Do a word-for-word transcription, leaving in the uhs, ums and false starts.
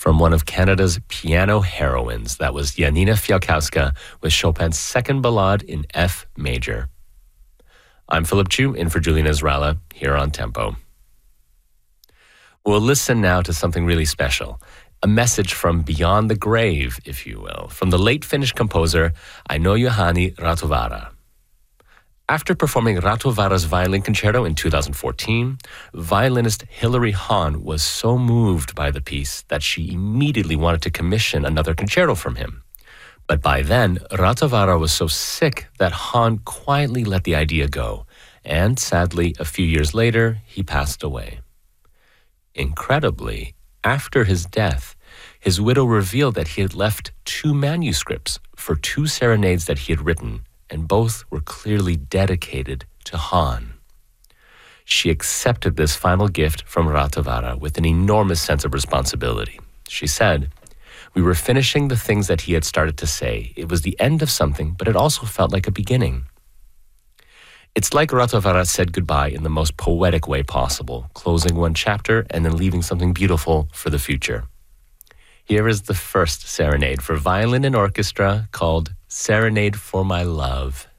from one of Canada's piano heroines. That was Janina Fialkowska with Chopin's Second Ballade in F major. I'm Philip Chu, in for Julian Ezralla, here on Tempo. We'll listen now to something really special, a message from beyond the grave, if you will, from the late Finnish composer Aino Juhani Rautavaara. After performing Rautavaara's violin concerto in two thousand fourteen, violinist Hilary Hahn was so moved by the piece that she immediately wanted to commission another concerto from him. But by then, Rautavaara was so sick that Hahn quietly let the idea go, and sadly, a few years later, he passed away. Incredibly, after his death, his widow revealed that he had left two manuscripts for two serenades that he had written, and both were clearly dedicated to Hahn. She accepted this final gift from Rautavaara with an enormous sense of responsibility. She said, "We were finishing the things that he had started to say. It was the end of something, but it also felt like a beginning." It's like Rautavaara said goodbye in the most poetic way possible, closing one chapter and then leaving something beautiful for the future. Here is the first serenade for violin and orchestra called Serenade for My Love.